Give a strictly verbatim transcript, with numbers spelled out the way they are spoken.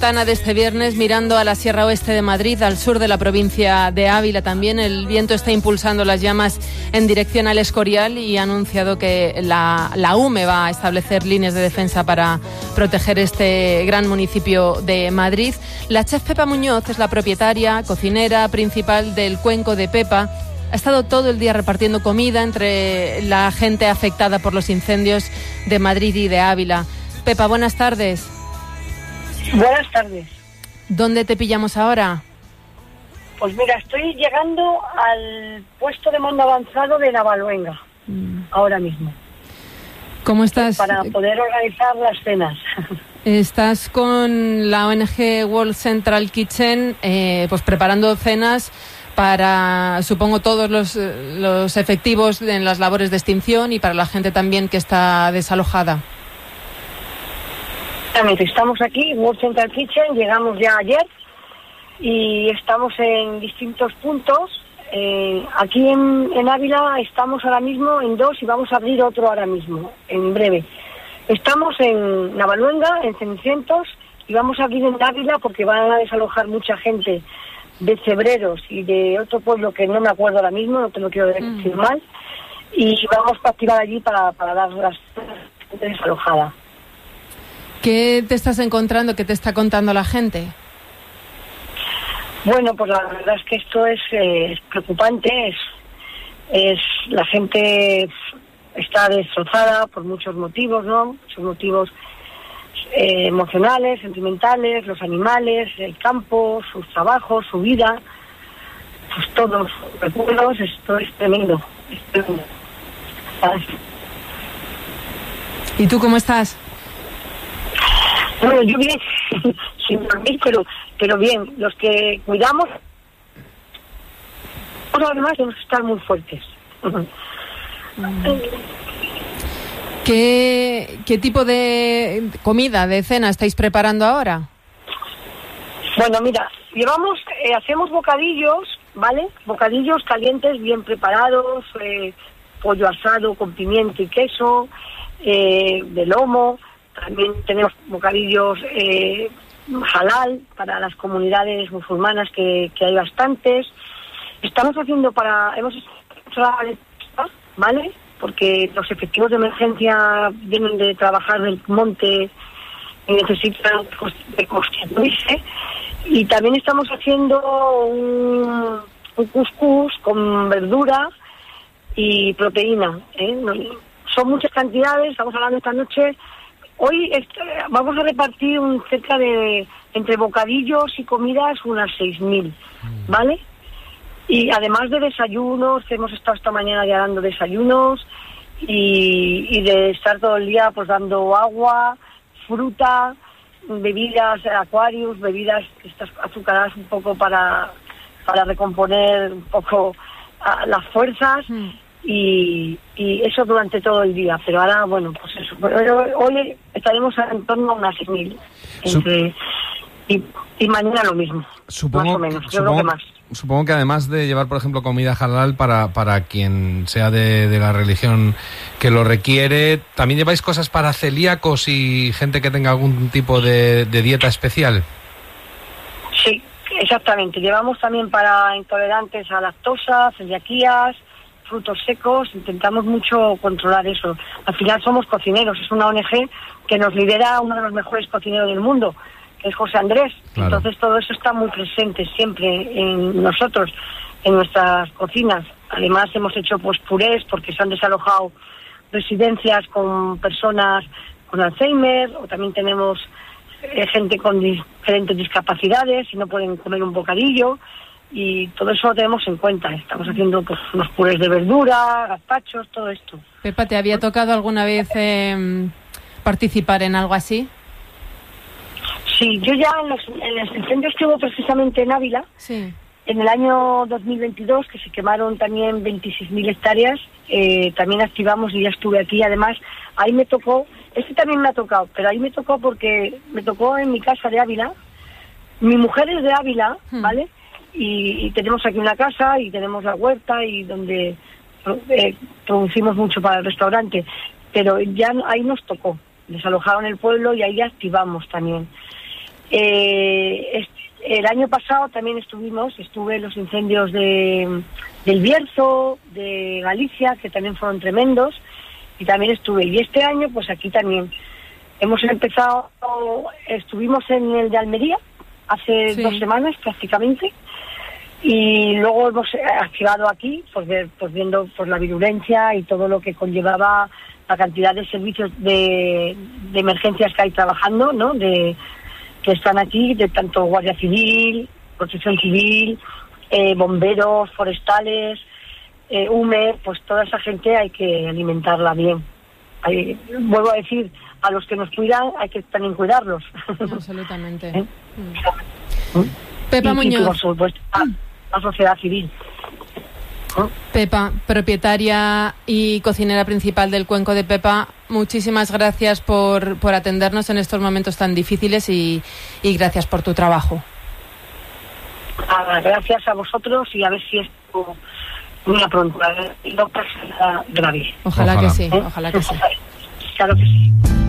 Tana de este viernes mirando a la Sierra Oeste de Madrid, al sur de la provincia de Ávila también. El viento está impulsando las llamas en dirección al Escorial y ha anunciado que la, la U M E va a establecer líneas de defensa para proteger este gran municipio de Madrid. La chef Pepa Muñoz es la propietaria, cocinera principal del Cuenco de Pepa. Ha estado todo el día repartiendo comida entre la gente afectada por los incendios de Madrid y de Ávila. Pepa, buenas tardes. Buenas tardes. ¿Dónde te pillamos ahora? Pues mira, estoy llegando al puesto de mando avanzado de Navaluenga, mm. ahora mismo. ¿Cómo estás? Para poder organizar las cenas. Estás con la O N G World Central Kitchen, eh, pues preparando cenas para, supongo, todos los, los efectivos en las labores de extinción y para la gente también que está desalojada. Estamos aquí, World Central Kitchen, llegamos ya ayer y estamos en distintos puntos. Eh, aquí en, en Ávila estamos ahora mismo en dos y vamos a abrir otro ahora mismo, en breve. Estamos en Navaluenga, en Cenicientos, y vamos a abrir en Ávila porque van a desalojar mucha gente de Cebreros y de otro pueblo que no me acuerdo ahora mismo, no te lo quiero decir mm. mal, y vamos a activar allí para, para dar las gente desalojada. ¿Qué te estás encontrando? ¿Qué te está contando la gente? Bueno, pues la verdad es que esto es, eh, es preocupante. Es, es la gente está destrozada por muchos motivos, ¿no? Muchos motivos eh, emocionales, sentimentales, los animales, el campo, sus trabajos, su vida, pues todos los recuerdos. Esto es tremendo. Es tremendo. ¿Y tú cómo estás? Bueno, yo bien, sin dormir, pero, pero bien. Los que cuidamos, además tenemos que estar muy fuertes. ¿Qué, qué tipo de comida, de cena estáis preparando ahora? Bueno, mira, llevamos, eh, hacemos bocadillos, ¿vale? Bocadillos calientes, bien preparados, eh, pollo asado con pimiento y queso, eh, de lomo. También tenemos bocadillos eh, halal para las comunidades musulmanas, que, que hay bastantes. Estamos haciendo para... hemos ¿vale? Porque los efectivos de emergencia vienen de trabajar del monte y necesitan reconstituirse. Y también estamos haciendo un, un cuscús con verdura y proteína, ¿eh? Son muchas cantidades, estamos hablando esta noche... Hoy est- vamos a repartir un cerca de, entre bocadillos y comidas, unas seis mil, ¿vale? Y además de desayunos, hemos estado esta mañana ya dando desayunos y, y de estar todo el día pues dando agua, fruta, bebidas, acuarios, bebidas estas azucaradas un poco para, para recomponer un poco a, las fuerzas. Mm. Y, y eso durante todo el día, pero ahora, bueno, pues eso. Hoy estaremos en torno a unas seis mil entre, y, y mañana lo mismo, supongo, más o menos, yo supongo, creo que más. Supongo que además de llevar, por ejemplo, comida halal para, para quien sea de, de la religión que lo requiere, ¿también lleváis cosas para celíacos y gente que tenga algún tipo de, de dieta especial? Sí, exactamente. Llevamos también para intolerantes a lactosa, celiaquías, frutos secos. Intentamos mucho controlar eso. Al final somos cocineros, es una O N G que nos lidera uno de los mejores cocineros del mundo, que es José Andrés. Claro. Entonces todo eso está muy presente siempre en nosotros, en nuestras cocinas. Además hemos hecho pues purés porque se han desalojado residencias con personas con Alzheimer, o también tenemos eh, gente con diferentes discapacidades y no pueden comer un bocadillo. Y todo eso lo tenemos en cuenta. Estamos haciendo pues unos purés de verdura, gazpachos, todo esto. Pepa, ¿te había tocado alguna vez eh, participar en algo así? Sí, yo ya en los, en los incendios que hubo precisamente en Ávila, sí. En el año dos mil veintidós, que se quemaron también veintiséis mil hectáreas, eh, también activamos y ya estuve aquí. Además, ahí me tocó, este también me ha tocado, pero ahí me tocó porque me tocó en mi casa de Ávila. Mi mujer es de Ávila, hmm. ¿vale? Y, y tenemos aquí una casa y tenemos la huerta y donde eh, producimos mucho para el restaurante, pero ya ahí nos tocó, desalojaron el pueblo y ahí activamos también. Eh, este, el año pasado también estuvimos, estuve en los incendios de, del Bierzo, de Galicia, que también fueron tremendos, y también estuve. Y este año, pues aquí también. Hemos empezado, estuvimos en el de Almería hace sí. dos semanas prácticamente, y luego hemos activado aquí, pues, ver, pues viendo pues, la virulencia y todo lo que conllevaba la cantidad de servicios de, de emergencias que hay trabajando, ¿no? De, que están aquí, de tanto Guardia Civil, Protección Civil, eh, bomberos, forestales, eh, U M E, pues toda esa gente hay que alimentarla bien. Hay, vuelvo a decir, a los que nos cuidan hay que también cuidarlos. Absolutamente. ¿Eh? Mm. Pepa y, Muñoz. Y por supuesto, a la sociedad civil. ¿Eh? Pepa, propietaria y cocinera principal del Cuenco de Pepa, muchísimas gracias por, por atendernos en estos momentos tan difíciles y, y gracias por tu trabajo. Ah, gracias a vosotros y a ver si esto muy pronto no pasa nada grave. Ojalá, ojalá. que sí, ¿Eh? ojalá que sí. Claro que sí.